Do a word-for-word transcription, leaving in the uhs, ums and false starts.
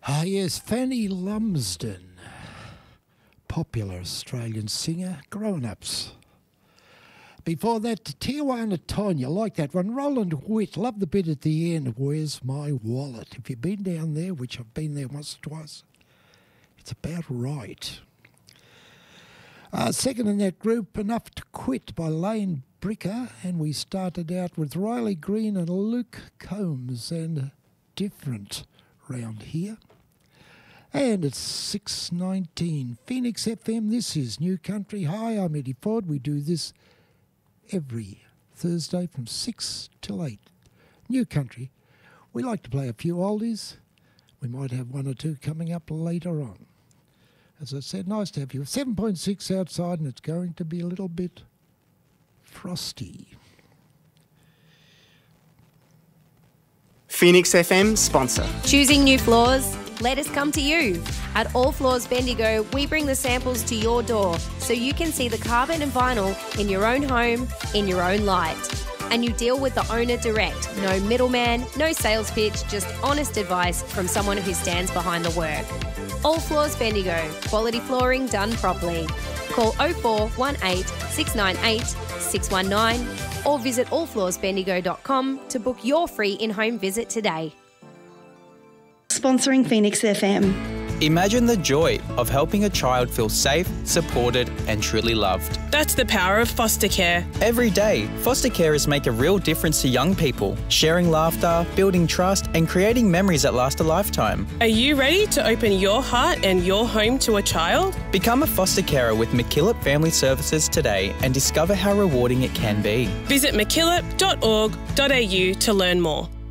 Ah, yes, Fanny Lumsden, popular Australian singer, Grown-Ups. Before that, Tijuana Tonya, like that one. Roland Witt, love the bit at the end, Where's My Wallet? If you've been down there, which I've been there once or twice, it's about right. Uh, second in that group, Enough to Quit by Lane Bricker, and we started out with Riley Green and Luke Combs and Different round here. And it's six nineteen. Phoenix F M, this is New Country. Hi, I'm Eddie Ford. We do this every Thursday from six till eight. New Country. We like to play a few oldies. We might have one or two coming up later on. As I said, nice to have you. seven point six outside, and it's going to be a little bit frosty. Phoenix F M sponsor. Choosing new floors? Let us come to you. At All Floors Bendigo, we bring the samples to your door so you can see the carpet and vinyl in your own home, in your own light. And you deal with the owner direct. No middleman, no sales pitch, just honest advice from someone who stands behind the work. All Floors Bendigo, quality flooring done properly. Call oh four one eight, six nine eight, six one nine or visit all floors bendigo dot com to book your free in-home visit today. Sponsoring Phoenix F M. Imagine the joy of helping a child feel safe, supported and truly loved. That's the power of foster care. Every day, foster carers make a real difference to young people, sharing laughter, building trust and creating memories that last a lifetime. Are you ready to open your heart and your home to a child? Become a foster carer with MacKillop Family Services today and discover how rewarding it can be. Visit mackillop dot org dot a u to learn more.